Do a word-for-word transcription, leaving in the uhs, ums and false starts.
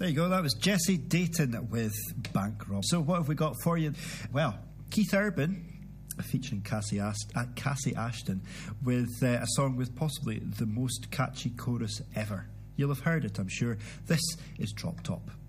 There you go, that was Jesse Dayton with Bank Rob. So what have we got for you? Well, Keith Urban featuring Cassie, Ast- uh, Cassie Ashton with uh, a song with possibly the most catchy chorus ever. You'll have heard it, I'm sure. This is Drop Top.